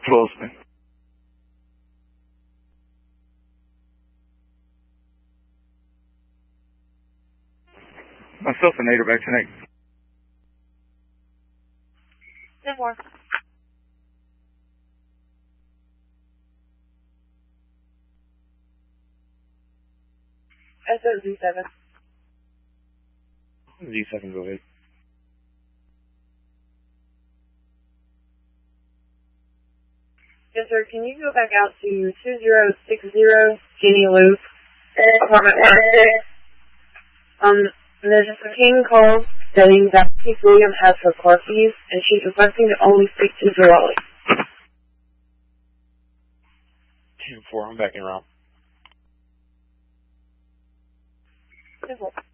Closely. Myself and Nate are back tonight. No more. Z7. Z7, go ahead. Yes, sir. Can you go back out to 2060 Guinea Loop, apartment 1? There's just a king call stating that Keith William has her car keys, and she's requesting to only speak to Zawali. 10-4, I'm backing around. Simple.